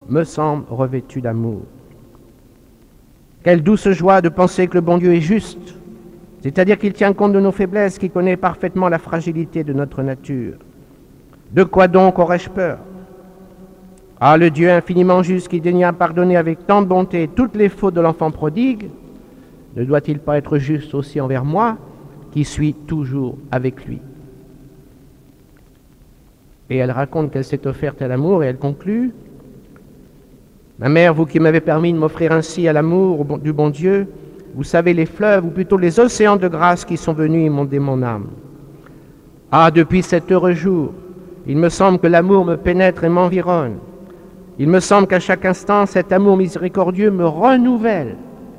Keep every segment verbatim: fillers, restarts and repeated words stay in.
me semble revêtu d'amour. Quelle douce joie de penser que le bon Dieu est juste, c'est-à-dire qu'il tient compte de nos faiblesses, qu'il connaît parfaitement la fragilité de notre nature. De quoi donc aurais-je peur? Ah, le Dieu infiniment juste qui daigna pardonner avec tant de bonté toutes les fautes de l'enfant prodigue, ne doit-il pas être juste aussi envers moi, qui suis toujours avec lui? Et elle raconte qu'elle s'est offerte à l'amour et elle conclut: « Ma mère, vous qui m'avez permis de m'offrir ainsi à l'amour du bon Dieu, vous savez les fleuves, ou plutôt les océans de grâce qui sont venus inonder mon âme. Ah, depuis cet heureux jour, il me semble que l'amour me pénètre et m'environne. Il me semble qu'à chaque instant, cet amour miséricordieux me renouvelle. »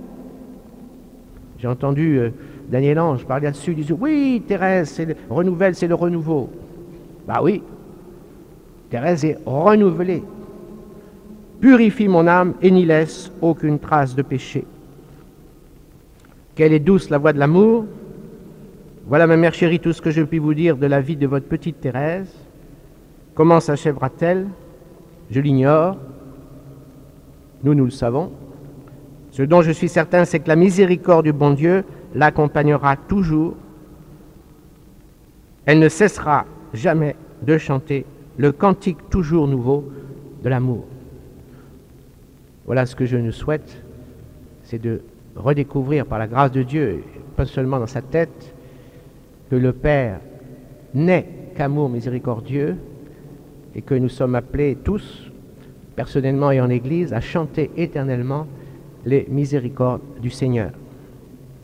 J'ai entendu euh, Daniel Ange parler là-dessus, il disait: « Oui, Thérèse, c'est le renouvelle, c'est le renouveau. » Bah oui, Thérèse est renouvelée, purifie mon âme et n'y laisse aucune trace de péché. Quelle est douce la voix de l'amour. Voilà, ma mère chérie, tout ce que je puis vous dire de la vie de votre petite Thérèse. Comment s'achèvera-t-elle? Je l'ignore. Nous, nous le savons. Ce dont je suis certain, c'est que la miséricorde du bon Dieu l'accompagnera toujours. Elle ne cessera jamais de chanter le cantique toujours nouveau de l'amour. Voilà ce que je nous souhaite, c'est de redécouvrir par la grâce de Dieu, pas seulement dans sa tête, que le Père n'est qu'amour miséricordieux et que nous sommes appelés tous, personnellement et en Église, à chanter éternellement les miséricordes du Seigneur.